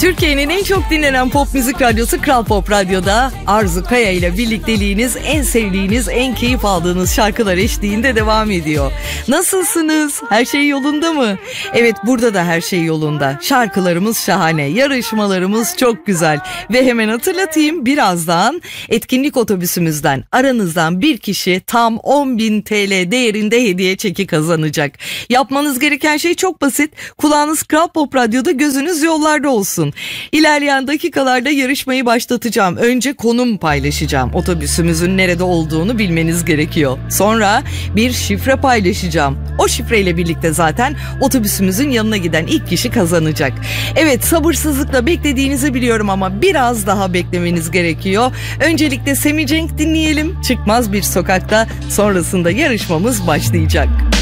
Türkiye'nin en çok dinlenen pop müzik radyosu Kral Pop Radyo'da Arzu Kaya ile birlikteliğiniz en sevdiğiniz, en keyif aldığınız şarkılar eşliğinde devam ediyor. Nasılsınız? Her şey yolunda mı? Evet, burada da her şey yolunda. Şarkılarımız şahane, yarışmalarımız çok güzel. Ve hemen hatırlatayım, birazdan etkinlik otobüsümüzden aranızdan bir kişi tam 10.000 TL değerinde hediye çeki kazanacak. Yapmanız gereken şey çok basit. Kulağınız Kral Pop Radyo'da, gözünüz yollarda olsun. İlerleyen dakikalarda yarışmayı başlatacağım. Önce konum paylaşacağım. Otobüsümüzün nerede olduğunu bilmeniz gerekiyor. Sonra bir şifre paylaşacağım. O şifreyle birlikte zaten otobüsümüzün yanına giden ilk kişi kazanacak. Evet, sabırsızlıkla beklediğinizi biliyorum ama biraz daha beklemeniz gerekiyor. Öncelikle Semi Cenk dinleyelim. Çıkmaz bir sokakta, sonrasında yarışmamız başlayacak.